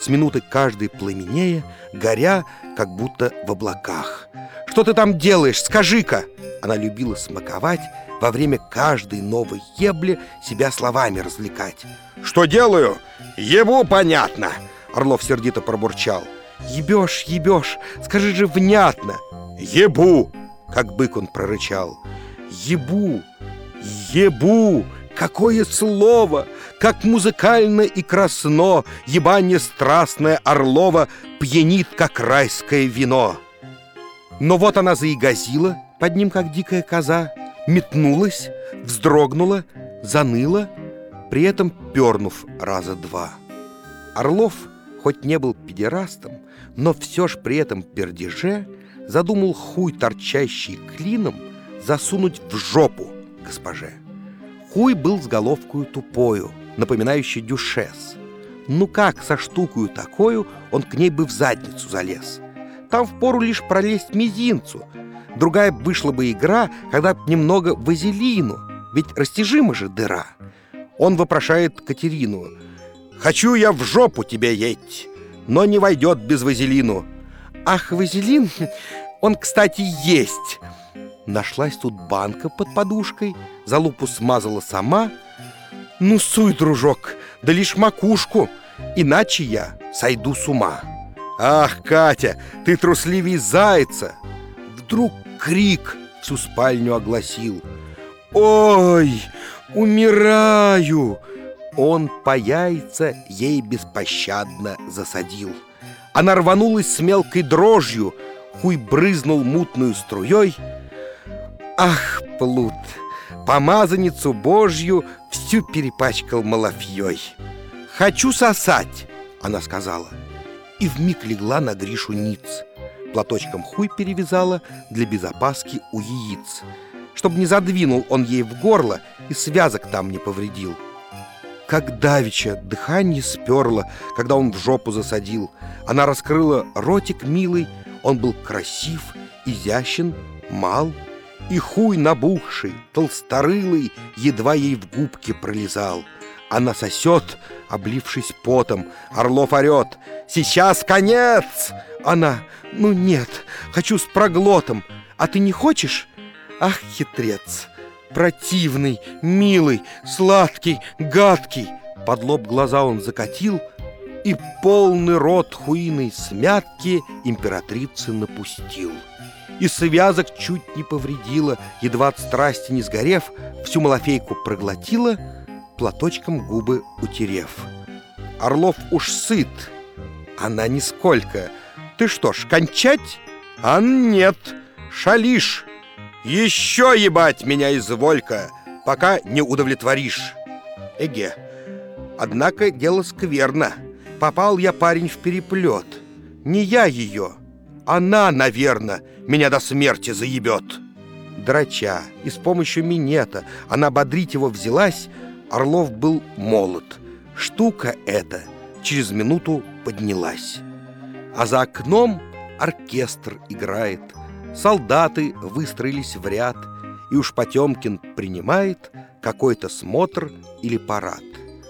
с минуты каждой пламенея, горя, как будто в облаках. «Что ты там делаешь? Скажи-ка!» Она любила смаковать, во время каждой новой ебли себя словами развлекать. «Что делаю? Ебу, понятно!» Орлов сердито пробурчал. «Ебешь, ебешь, скажи же внятно!» «Ебу!» — как бык он прорычал. «Ебу! Ебу! Какое слово! Как музыкально и красно ебанье страстное Орлова пьянит, как райское вино!» Но вот она заигазила под ним, как дикая коза, метнулась, вздрогнула, заныла, при этом пернув раза два. Орлов, хоть не был педерастом, но все ж при этом пердеже задумал хуй, торчащий клином, засунуть в жопу госпоже. Хуй был с головкою тупою, напоминающей дюшес. Ну как со штукою такою он к ней бы в задницу залез? Там впору лишь пролезть мизинцу. Другая вышла бы игра, когда б немного вазелину, ведь растяжима же дыра. Он вопрошает Катерину: «Хочу я в жопу тебе еть, но не войдет без вазелину». «Ах, вазелин, он, кстати, есть». Нашлась тут банка под подушкой, за лупу смазала сама. «Ну, суй, дружок, да лишь макушку, иначе я сойду с ума». «Ах, Катя, ты трусливей зайца!» Вдруг крик всю спальню огласил: «Ой, умираю!» Он по яйца ей беспощадно засадил. Она рванулась с мелкой дрожью, хуй брызнул мутную струей. Ах, плут, помазанницу Божью всю перепачкал малафьей. «Хочу сосать!» — она сказала, и вмиг легла на Гришу ниц. Платочком хуй перевязала для безопаски у яиц, чтоб не задвинул он ей в горло и связок там не повредил. Как давеча дыхание сперло, когда он в жопу засадил. Она раскрыла ротик милый, он был красив, изящен, мал, и хуй набухший, толсторылый, едва ей в губки пролезал. Она сосет, облившись потом. Орлов орет: «Сейчас конец!» Она: «Ну нет, хочу с проглотом. А ты не хочешь?» Ах, хитрец! Противный, милый, сладкий, гадкий. Под лоб глаза он закатил и полный рот хуиной смятки императрицы напустил. И связок чуть не повредила, едва от страсти не сгорев, всю малафейку проглотила, платочком губы утерев. Орлов уж сыт, она нисколько. «Ты что ж, кончать?» «А нет, шалишь! Еще ебать меня изволь-ка, пока не удовлетворишь!» Эге, однако дело скверно. Попал я, парень, в переплет. Не я ее, она, наверно, меня до смерти заебет. Драча и с помощью минета она бодрить его взялась. Орлов был молод. Штука эта через минуту поднялась. А за окном оркестр играет. Солдаты выстроились в ряд, и уж Потемкин принимает какой-то смотр или парад.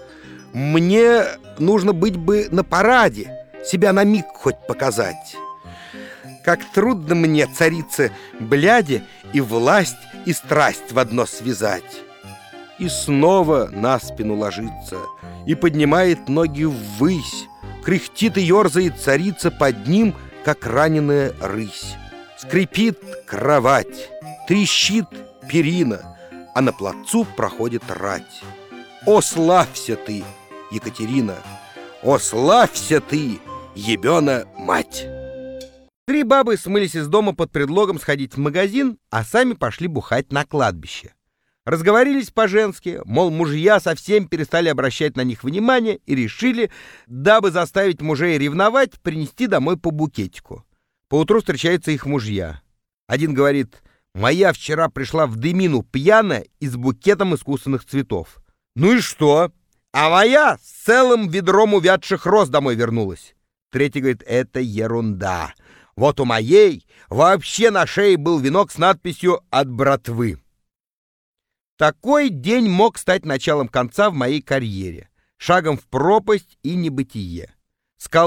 Мне нужно быть бы на параде, себя на миг хоть показать. Как трудно мне, царице, бляди, и власть, и страсть в одно связать. И снова на спину ложится, и поднимает ноги ввысь. Кряхтит и ерзает царица под ним, как раненая рысь. Скрипит кровать, трещит перина, а на плацу проходит рать. О, славься ты, Екатерина! О, славься ты, ебена мать! Три бабы смылись из дома под предлогом сходить в магазин, а сами пошли бухать на кладбище. Разговорились по-женски, мол, мужья совсем перестали обращать на них внимание и решили, дабы заставить мужей ревновать, принести домой по букетику. Поутру встречаются их мужья. Один говорит: «Моя вчера пришла в дымину пьяная и с букетом искусственных цветов». «Ну и что? А моя с целым ведром увядших роз домой вернулась». Третий говорит: «Это ерунда. Вот у моей вообще на шее был венок с надписью «От братвы». Такой день мог стать началом конца в моей карьере, шагом в пропасть и небытие.